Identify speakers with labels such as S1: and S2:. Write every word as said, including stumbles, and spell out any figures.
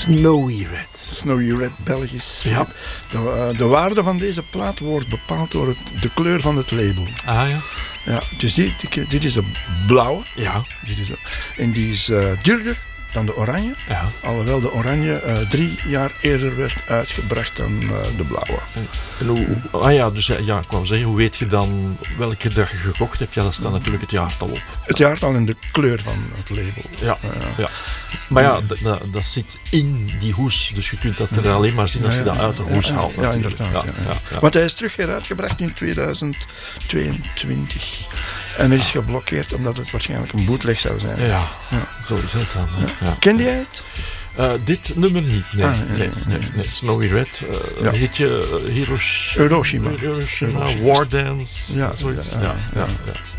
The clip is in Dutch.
S1: Snowy Red.
S2: Snowy Red, Belgisch.
S1: Ja.
S2: De, uh, de waarde van deze plaat wordt bepaald door het, de kleur van het label.
S1: Ah ja.
S2: Ja, dus dit, dit is de blauwe.
S1: Ja.
S2: Dit is de, en die is uh, duurder dan de oranje.
S1: Ja.
S2: Alhoewel de oranje uh, drie jaar eerder werd uitgebracht dan uh, de blauwe.
S1: En hoe, ah ja, dus ja, ik wou zeggen, hoe weet je dan welke dag je gekocht hebt? Ja, daar staat natuurlijk het jaartal op.
S2: Het jaartal en de kleur van het label.
S1: Ja, uh, ja. Maar ja, d- d- dat zit in die hoes, dus je kunt dat er alleen maar zien als je dat uit de hoes
S2: ja,
S1: haalt.
S2: Ja, ja inderdaad. Ja, ja.
S1: Ja, ja.
S2: Want hij is terug heruitgebracht in tweeduizend tweeëntwintig. En hij is geblokkeerd omdat het waarschijnlijk een bootleg zou zijn.
S1: Ja,
S2: ja.
S1: zo is het dan.
S2: Ja.
S1: Ja.
S2: Kende jij het?
S1: Uh, dit nummer niet, nee.
S2: Ah, nee,
S1: nee,
S2: nee,
S1: nee, nee. Snowy Red, uh,
S2: ja.
S1: heet je uh, Hirosh-
S2: Hiroshima.
S1: Hiroshima,
S2: Hiroshima.
S1: War Dance,
S2: Ja,
S1: zoiets.
S2: ja,
S1: Ja,
S2: ja,
S1: ja,
S2: ja.
S1: ja.